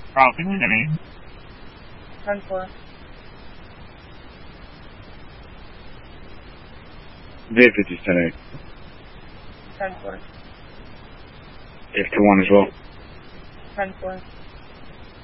Carl, can you hear me? 10-4. V50 is 10-8. 10-4. F21 as well. 10-4.